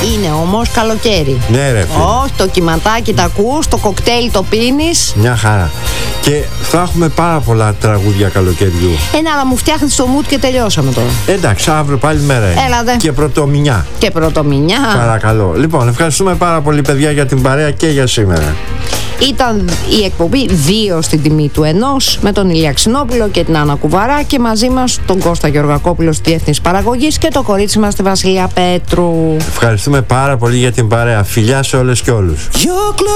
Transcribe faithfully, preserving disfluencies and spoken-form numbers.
Είναι όμως καλοκαίρι. Ναι, ρε φίλε. Όχι, το κυματάκι τα ακούς, το κοκτέιλ το πίνεις. Μια χαρά. Και θα έχουμε πάρα πολλά τραγούδια καλοκαιριού. Ένα, αλλά μου φτιάχνεις το mood και τελειώσαμε τώρα. Εντάξει, αύριο πάλι μέρα είναι. Έλατε. Και πρωτομηνιά. Και πρωτομηνιά. Παρακαλώ. Λοιπόν, ευχαριστούμε πάρα πολύ, παιδιά, για την παρέα και για σήμερα. Ήταν η εκπομπή δύο στην τιμή του ενός, με τον Ηλία Ξινόπουλο και την Άννα Κουβαρά, και μαζί μας τον Κώστα Γεωργακόπουλο στη Διεύθυνση Παραγωγής και το κορίτσι μας τη Βασιλεία Πέτρου. Ευχαριστούμε πάρα πολύ για την παρέα. Φιλιά σε όλες και όλους.